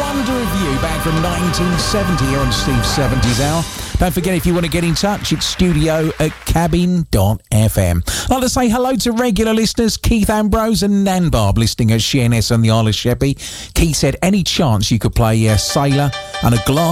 Wonder of You, back from 1970 here on Steve's 70s Hour. Don't forget, if you want to get in touch, it's studio@cabin.fm. I'd like to say hello to regular listeners, Keith Ambrose and Nan Barb, listening at Sheerness and the Isle of Sheppey. Keith said, any chance you could play Sailor and a glass